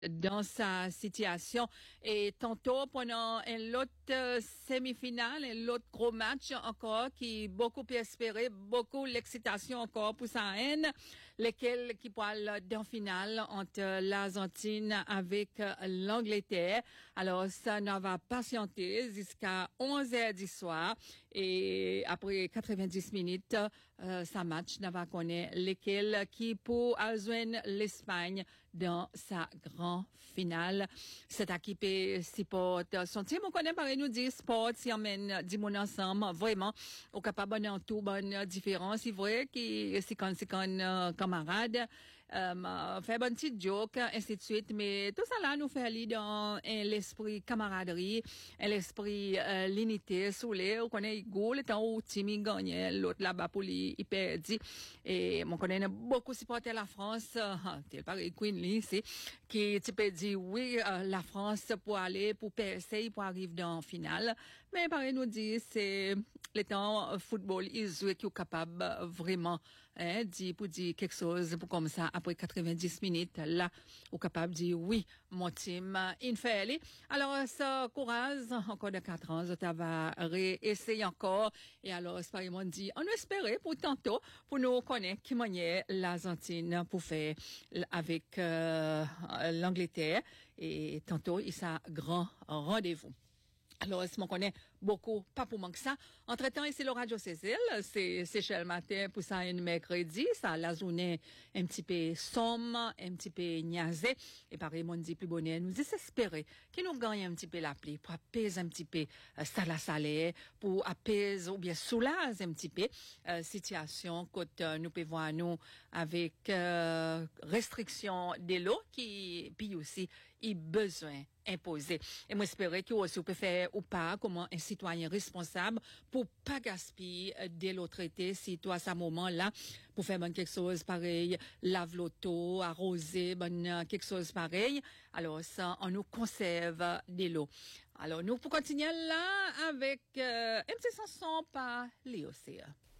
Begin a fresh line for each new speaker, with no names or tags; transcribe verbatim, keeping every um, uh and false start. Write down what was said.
dans sa situation. Et tantôt, pendant un autre euh, semi-finale, un autre gros match encore, qui beaucoup espéré, beaucoup l'excitation encore pour sa haine, lesquels qui parlent d'un final entre l'Argentine avec euh, l'Angleterre. Alors, ça ne va patienter jusqu'à onze heures du soir. Et après quatre-vingt-dix minutes, euh, ça match ne va connaître lesquels qui pour rejoindre l'Espagne dans sa grande finale. Cette équipe supporte son team. On connaît pareil nous dit sport, si emmène du monde ensemble, vraiment, au capable en tout, bonne différence. C'est vrai que c'est quand c'est quand euh, camarade, euh, fait bonne petite joke, ainsi de suite. Mais tout ça là nous fait aller dans euh, l'esprit camaraderie, euh, l'esprit euh, l'unité, sous les, on connaît goal, le temps où Timmy gagnait, l'autre là-bas pour lui, il perdit. Et on connaît beaucoup supporter la France, euh, tel pareil Queen Lee, c'est, qui tu peux dire oui, euh, la France pour aller, pour percer, pour arriver dans la finale. Mais pareil nous dit, c'est le temps football, ils jouent qui sont capables vraiment, hein, dire, pour dire quelque chose, pour comme ça, après quatre-vingt-dix minutes, là, ou capable de dire oui, mon team, il fait aller. Alors, ça, courage, encore de quatre ans, ça va réessayer encore. Et alors, c'est pas dit, on espérait pour tantôt, pour nous connaître qui maniait l'Argentine pour faire avec, euh, l'Angleterre. Et tantôt, il s'est grand rendez-vous. Alors, est-ce qu'on connaît beaucoup, pas pour manquer ça. Entre-temps, ici, le Radio Cécile, c'est, c'est chez le matin, pour ça, un mercredi, ça, la journée, un petit peu sombre, un petit peu niaisée. Et pareil, mon dit plus bonnet, nous désespérer, qui nous gagne un petit peu la pluie, pour apaiser un petit peu, euh, ça la salée, pour apaiser, ou bien soulager un petit peu, euh, situation, quand, euh, nous pouvons voir, nous, avec, euh, restriction de l'eau, qui, puis aussi, il besoin imposé. Et moi, j'espérais que aussi, vous pouvez faire ou pas, comment un citoyen responsable pour pas gaspiller de l'eau traité, si toi, à ce moment-là, pour faire bon, quelque chose pareil, lave l'auto, arroser, bon, quelque chose pareil. Alors, ça, on nous conserve de l'eau. Alors, nous, pour continuer là, avec, euh, un petit chanson par Léo C E.